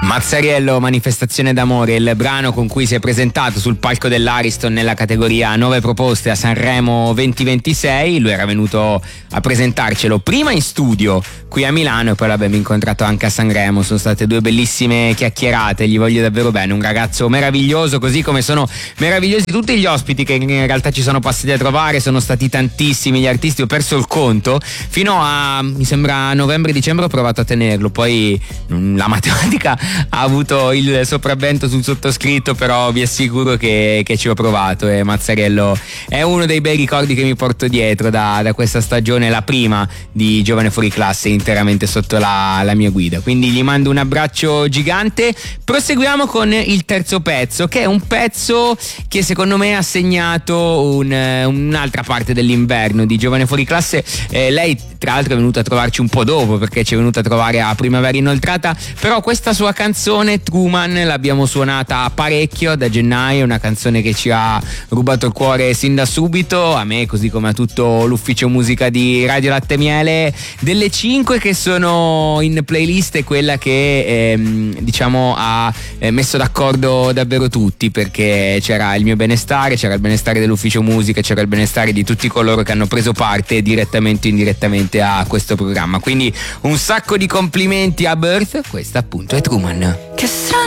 Mazzariello, Manifestazione d'amore, il brano con cui si è presentato sul palco dell'Ariston nella categoria 9 proposte a Sanremo 2026. Lui era venuto a presentarcelo prima in studio qui a Milano e poi l'abbiamo incontrato anche a Sanremo. Sono state due bellissime chiacchierate, gli voglio davvero bene, un ragazzo meraviglioso, così come sono meravigliosi tutti gli ospiti che in realtà ci sono passati a trovare. Sono stati tantissimi gli artisti, ho perso il conto, fino a mi sembra novembre-dicembre ho provato a tenerlo, poi la matematica ha avuto il sopravvento sul sottoscritto, però vi assicuro che ci ho provato e Mazzariello è uno dei bei ricordi che mi porto dietro da questa stagione, la prima di Giovane Fuori Classe interamente sotto la mia guida, quindi gli mando un abbraccio gigante. Proseguiamo con il terzo pezzo, che è un pezzo che secondo me ha segnato un'altra parte dell'inverno di Giovane Fuori Classe. Lei tra l'altro è venuta a trovarci un po' dopo, perché ci è venuta a trovare a Primavera Inoltrata, però questa sua canzone Truman l'abbiamo suonata parecchio da gennaio, una canzone che ci ha rubato il cuore sin da subito, a me così come a tutto l'ufficio musica di Radio Latte Miele. Delle 5 che sono in playlist è quella che diciamo ha messo d'accordo davvero tutti, perché c'era il mio benestare, c'era il benestare dell'ufficio musica, c'era il benestare di tutti coloro che hanno preso parte direttamente o indirettamente a questo programma, quindi un sacco di complimenti a Birth. Questa appunto è Truman. Che strano